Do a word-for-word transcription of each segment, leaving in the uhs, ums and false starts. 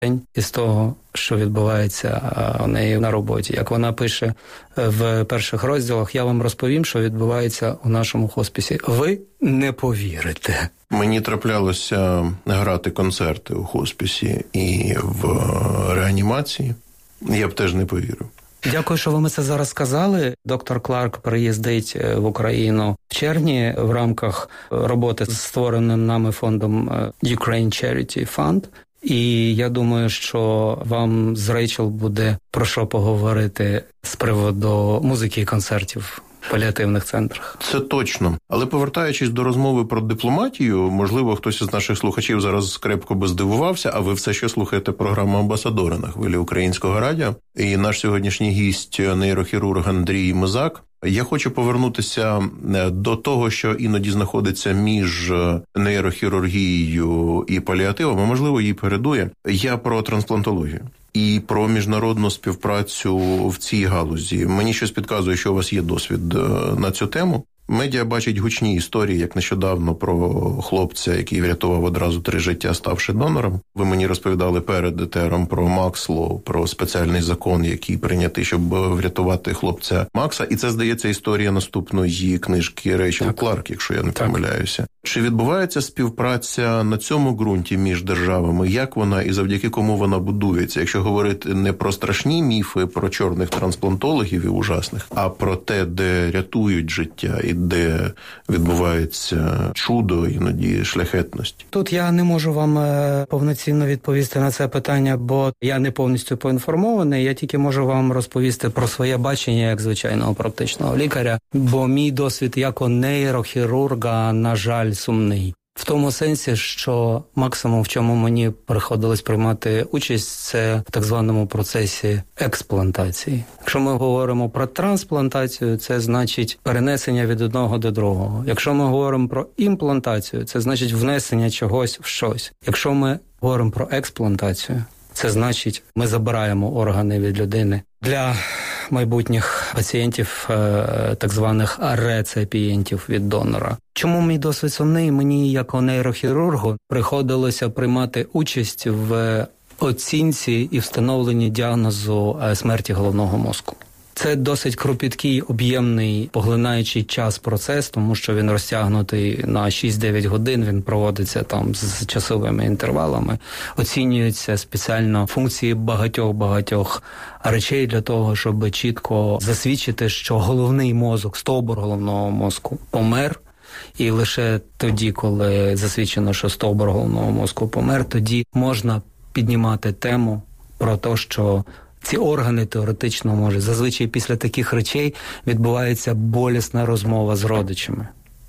день із того, що відбувається у неї на роботі. Як вона пише в перших розділах, я вам розповім, що відбувається у нашому хоспісі. Ви не повірите. Мені траплялося грати концерти у хоспісі і в реанімації. Я б теж не повірив. Дякую, що ви ми це зараз сказали. Доктор Кларк приїздить в Україну в червні в рамках роботи з створеним нами фондом Ukraine Charity Fund. І я думаю, що вам з Рейчел буде про що поговорити з приводу музики і концертів в паліативних центрах. Це точно. Але повертаючись до розмови про дипломатію, можливо, хтось із наших слухачів зараз крепко би здивувався, а ви все ще слухаєте програму «Амбасадори» на хвилі Українського радіо. І наш сьогоднішній гість – нейрохірург Андрій Мизак. Я хочу повернутися до того, що іноді знаходиться між нейрохірургією і паліативом, а можливо її передує. Я про трансплантологію і про міжнародну співпрацю в цій галузі. Мені щось підказує, що у вас є досвід на цю тему. Медіа бачать гучні історії, як нещодавно про хлопця, який врятував одразу три життя, ставши донором. Ви мені розповідали перед етером про Макс Лоу, про спеціальний закон, який прийнятий, щоб врятувати хлопця Макса. І це, здається, історія наступної книжки Рейчел так. Кларк, якщо я не так. помиляюся. Чи відбувається співпраця на цьому ґрунті між державами? Як вона і завдяки кому вона будується? Якщо говорити не про страшні міфи, про чорних трансплантологів і ужасних, а про те, де рятують життя і де відбувається чудо, іноді шляхетності. Тут я не можу вам повноцінно відповісти на це питання, бо я не повністю поінформований. Я тільки можу вам розповісти про своє бачення як звичайного практичного лікаря, бо мій досвід як нейрохірурга, на жаль, сумний. В тому сенсі, що максимум, в чому мені приходилось приймати участь, це в так званому процесі експлантації. Якщо ми говоримо про трансплантацію, це значить перенесення від одного до другого. Якщо ми говоримо про імплантацію, це значить внесення чогось в щось. Якщо ми говоримо про експлантацію, це значить, ми забираємо органи від людини для майбутніх пацієнтів, так званих реципієнтів від донора. Чому мій досвід сумний? Мені, як нейрохірургу, приходилося приймати участь в оцінці і встановленні діагнозу смерті головного мозку. Це досить кропіткий, об'ємний, поглинаючий час процес, тому що він розтягнутий на шість-дев'ять годин, він проводиться там з часовими інтервалами, оцінюються спеціально функції багатьох-багатьох речей для того, щоб чітко засвідчити, що головний мозок, стовбур головного мозку помер, і лише тоді, коли засвідчено, що стовбур головного мозку помер, тоді можна піднімати тему про те, що ці органи теоретично можуть. Зазвичай після таких речей відбувається болісна розмова з родичами.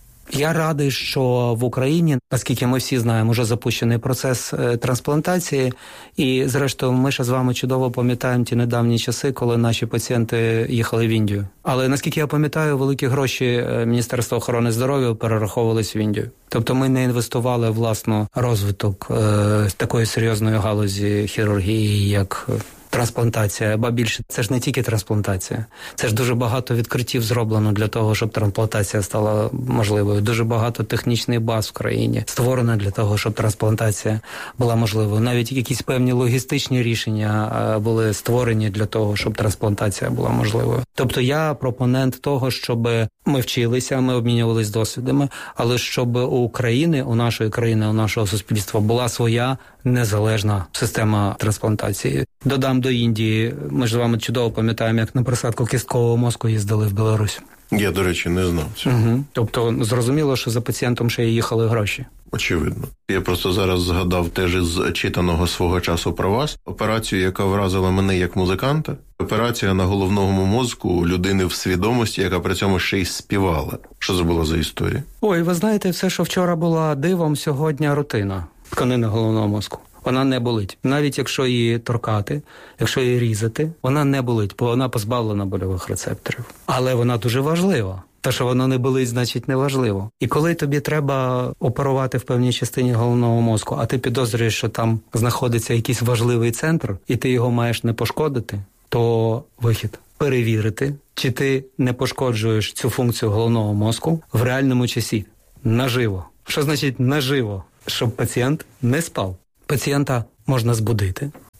Я радий, що в Україні, оскільки ми всі знаємо, вже запущений процес трансплантації, і зрештою ми ще з вами чудово пам'ятаємо ті недавні часи, коли наші пацієнти їхали в Індію. Але наскільки я пам'ятаю, великі гроші Міністерства охорони здоров'я перераховувались в Індію. Тобто ми не інвестували в власну розвиток е, такої серйозної галузі хірургії, як трансплантація, ба більше, це ж не тільки трансплантація. Це ж дуже багато відкриттів зроблено для того, щоб трансплантація стала можливою. Дуже багато технічних баз в країні створено для того, щоб трансплантація була можливою. Навіть якісь певні логістичні рішення були створені для того, щоб трансплантація була можливою. Тобто я пропонент того, щоб ми вчилися, ми обмінювалися досвідами, але щоб у України, у нашої країни, у нашого суспільства була своя незалежна система трансплантації. Додам до Індії, ми ж з вами чудово пам'ятаємо, як на присадку кісткового мозку їздили в Білорусь. Я, до речі, не знав цього. Угу. Тобто, зрозуміло, що за пацієнтом ще й їхали гроші. Очевидно. Я просто зараз згадав теж із читаного свого часу про вас. Операцію, яка вразила мене як музиканта. Операція на головному мозку людини в свідомості, яка при цьому ще й співала. Що це була за історія? Ой, ви знаєте, все, що вчора була дивом, сьогодні рутина. Тканина головного мозку. Вона не болить. Навіть якщо її торкати, якщо її різати, вона не болить, бо вона позбавлена больових рецепторів. Але вона дуже важлива. Те, що воно не болить, значить не важливо. І коли тобі треба оперувати в певній частині головного мозку, а ти підозрюєш, що там знаходиться якийсь важливий центр, і ти його маєш не пошкодити, то вихід – перевірити, чи ти не пошкоджуєш цю функцію головного мозку в реальному часі, наживо. Що значить наживо? Щоб пацієнт не спав. Пацієнта можна збудити,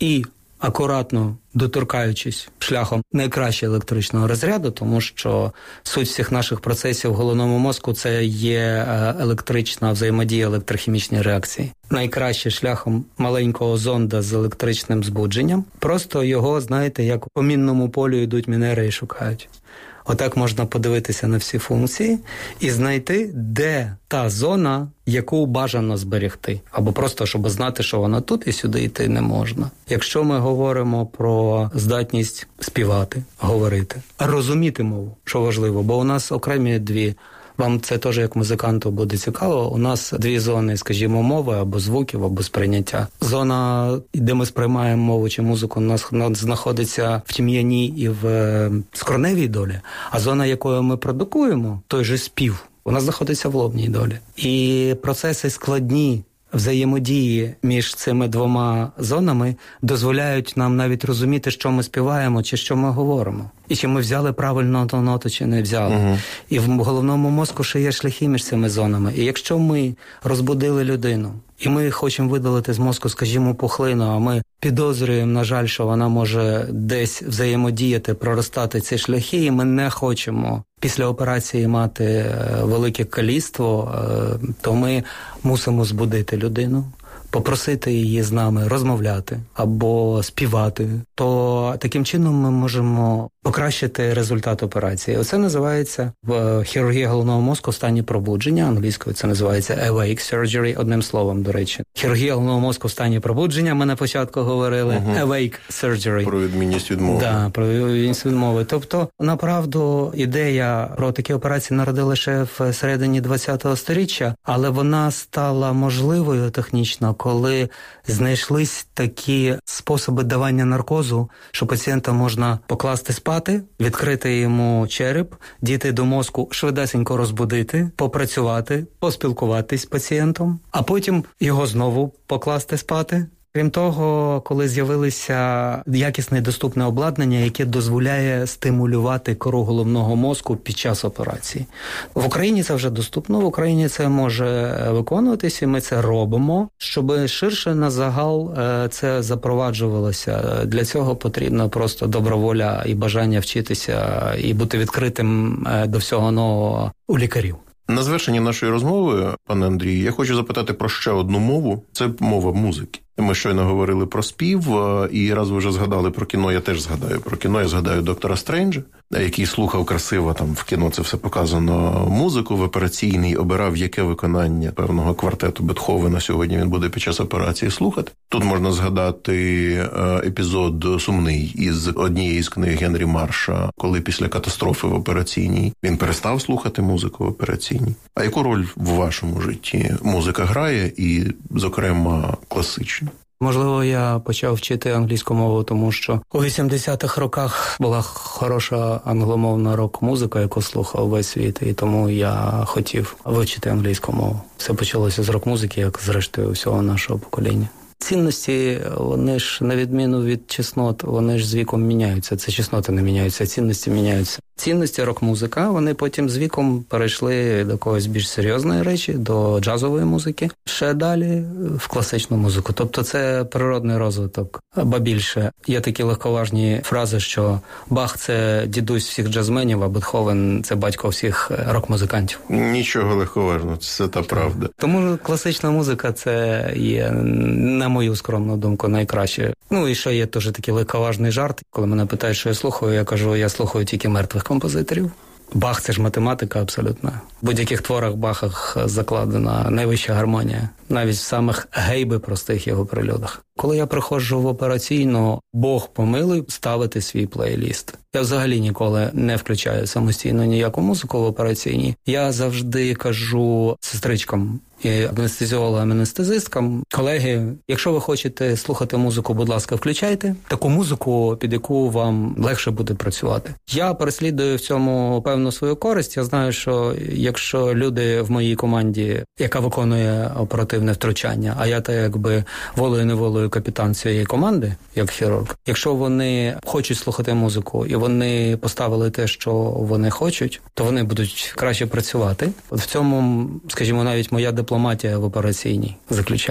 і акуратно доторкаючись шляхом найкращого електричного розряду, тому що суть всіх наших процесів в головному мозку – це є електрична взаємодія, електрохімічні реакції. Найкраще шляхом маленького зонда з електричним збудженням. Просто його, знаєте, як по мінному полю йдуть мінери і шукають. Отак можна подивитися на всі функції і знайти, де та зона, яку бажано зберегти. Або просто, щоб знати, що вона тут і сюди йти не можна. Якщо ми говоримо про здатність співати, говорити, розуміти мову, що важливо, бо у нас окремі дві. Вам це теж як музиканту буде цікаво. У нас дві зони, скажімо, мови або звуків, або сприйняття. Зона, де ми сприймаємо мову чи музику, у нас знаходиться в тім'яні і в скроневій долі, а зона, якою ми продукуємо, той же спів, вона знаходиться в лобній долі. І процеси складні взаємодії між цими двома зонами дозволяють нам навіть розуміти, що ми співаємо чи що ми говоримо. І чи ми взяли правильно ту ноту, чи не взяли. Угу. І в головному мозку ще є шляхи між цими зонами. І якщо ми розбудили людину, і ми хочемо видалити з мозку, скажімо, пухлину, а ми підозрюємо, на жаль, що вона може десь взаємодіяти, проростати ці шляхи, і ми не хочемо після операції мати велике каліцтво, то ми мусимо збудити людину, попросити її з нами розмовляти або співати, то таким чином ми можемо покращити результат операції. Оце називається в хірургії головного мозку в стані пробудження, англійською це називається awake surgery, одним словом, до речі. Хірургія головного мозку в стані пробудження, ми на початку говорили, угу. awake surgery. Про відмінність відмови. Да, про відмінність відмови. Тобто, направду, ідея про такі операції народила ще в середині ХХ сторіччя, але вона стала можливою технічно, коли знайшлись такі способи давання наркозу, що пацієнта можна покласти спати, відкрити йому череп, дійти до мозку, швидесенько розбудити, попрацювати, поспілкуватись з пацієнтом, а потім його знову покласти спати. Крім того, коли з'явилося якісне і доступне обладнання, яке дозволяє стимулювати кору головного мозку під час операції. В Україні це вже доступно, в Україні це може виконуватися, і ми це робимо, щоб ширше на загал це запроваджувалося. Для цього потрібна просто добра воля і бажання вчитися і бути відкритим до всього нового у лікарів. На завершення нашої розмови, пане Андрію, я хочу запитати про ще одну мову. Це мова музики. Ми щойно говорили про спів, і раз ви вже згадали про кіно, я теж згадаю про кіно. Я згадаю доктора Стренджа, який слухав красиво, там в кіно це все показано, музику в операційній, обирав, яке виконання певного квартету Бетховена сьогодні він буде під час операції слухати. Тут можна згадати епізод сумний із однієї з книг Генрі Марша, коли після катастрофи в операційній він перестав слухати музику в операційній. А яку роль в вашому житті музика грає і, зокрема, класична? Можливо, я почав вчити англійську мову, тому що у вісімдесятих роках була хороша англомовна рок-музика, яку слухав весь світ, і тому я хотів вивчити англійську мову. Все почалося з рок-музики, як зрештою всього нашого покоління. Цінності, вони ж, на відміну від чеснот, вони ж з віком міняються. Це чесноти не міняються, цінності міняються. Цінності рок-музика, вони потім з віком перейшли до когось більш серйозної речі, до джазової музики. Ще далі в класичну музику. Тобто це природний розвиток. Ба більше, є такі легковажні фрази, що Бах – це дідусь всіх джазменів, а Бетховен – це батько всіх рок-музикантів. Нічого легковажного, це та правда. Тому класична музика – це є, на мою скромну думку, найкраще. Ну і ще є теж такий легковажний жарт. Коли мене питають, що я слухаю, я кажу, я слухаю тільки мертвих композиторів. Бах – це ж математика абсолютно. В будь-яких творах Бахах закладена найвища гармонія. Навіть в самих гейби простих його прильотах. Коли я приходжу в операційну, Бог помилуй, ставити свій плейліст. Я взагалі ніколи не включаю самостійно ніяку музику в операційній. Я завжди кажу сестричкам і анестезіологам, анестезисткам, колеги, якщо ви хочете слухати музику, будь ласка, включайте таку музику, під яку вам легше буде працювати. Я переслідую в цьому певну свою користь. Я знаю, що якщо люди в моїй команді, яка виконує оперативне втручання, а я та якби волею-неволею капітан цієї команди, як хірург, якщо вони хочуть слухати музику і вони поставили те, що вони хочуть, то вони будуть краще працювати. От в цьому, скажімо, навіть моя дипломатія в операційній заключається.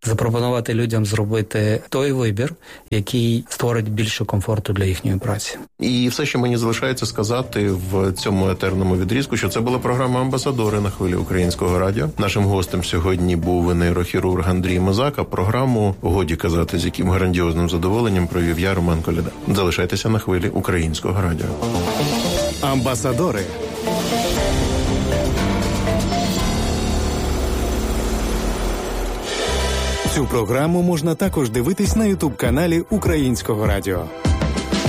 запропонувати людям зробити той вибір, який створить більше комфорту для їхньої праці. І все, що мені залишається сказати в цьому етерному відрізку, що це була програма «Амбасадори» на хвилі Українського радіо. Нашим гостем сьогодні був нейрохірург Андрій Мозака. Програму, годі казати, з яким грандіозним задоволенням провів я, Роман Коляда. Залишайтеся на хвилі Українського радіо. Амбасадори. Цю програму можна також дивитись на ютуб-каналі Українського радіо.